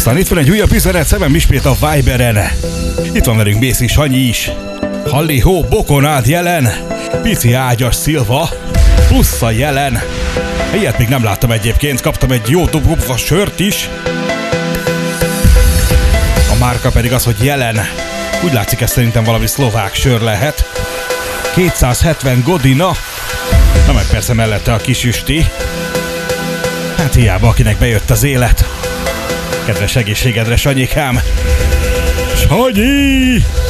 Aztán itt van egy újabb üzenet, szemem ismét a Viberen. Itt van velünk Mészi Sanyi is. Halli-hó, Bokonád jelen. Pici Ágyas Szilva. Pussza jelen. Ilyet még nem láttam egyébként, kaptam egy jó dobva sört is. A márka pedig az, hogy jelen. Úgy látszik, ez szerintem valami szlovák sör lehet. 270 godina. Na meg persze mellette a kis üsti. Hát hiába, akinek bejött az élet. Kedves egészségedre, Sanyikám! Sanyi!